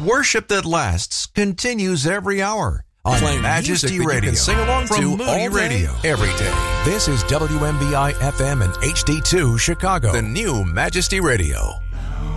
Worship that lasts continues every hour on Playing Majesty music that you Radio can sing along from to Moody all day, Radio. every day. This is WMBI FM and HD2 Chicago. The new Majesty Radio.